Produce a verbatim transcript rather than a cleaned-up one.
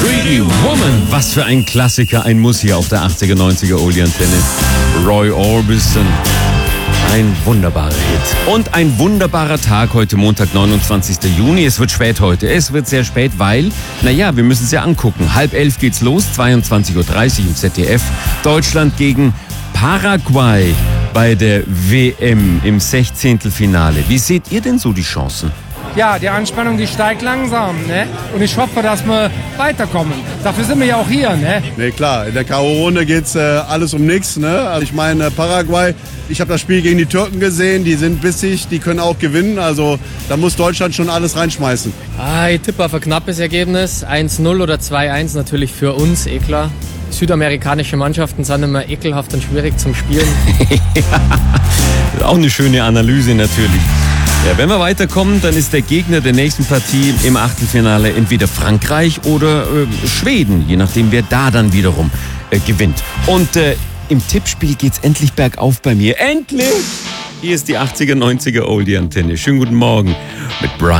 Pretty Woman. Was für ein Klassiker, ein Muss hier auf der achtziger, neunziger Oldie-Antenne. Roy Orbison. Ein wunderbarer Hit. Und ein wunderbarer Tag heute Montag, neunundzwanzigster Juni. Es wird spät heute. Es wird sehr spät, weil, naja, wir müssen es ja angucken. Halb elf geht's los, zweiundzwanzig Uhr dreißig im Z D F. Deutschland gegen Paraguay bei der W M im Sechzehntelfinale. Wie seht ihr denn so die Chancen? Ja, die Anspannung, die steigt langsam, ne? Und ich hoffe, dass wir weiterkommen. Dafür sind wir ja auch hier, ne? Ne, klar, in der K O-Runde geht's äh, alles um nichts, ne? Also ich meine, Paraguay, ich habe das Spiel gegen die Türken gesehen, die sind bissig, die können auch gewinnen, also da muss Deutschland schon alles reinschmeißen. Ah, ich tippe auf ein knappes Ergebnis, eins null oder zwei eins natürlich für uns, eh klar. Südamerikanische Mannschaften sind immer ekelhaft und schwierig zum Spielen. Ja, auch eine schöne Analyse natürlich. Ja, wenn wir weiterkommen, dann ist der Gegner der nächsten Partie im Achtelfinale entweder Frankreich oder äh, Schweden, je nachdem, wer da dann wiederum äh, gewinnt. Und äh, im Tippspiel geht's endlich bergauf bei mir. Endlich! Hier ist die achtziger, neunziger Oldie-Antenne. Schönen guten Morgen mit Brian.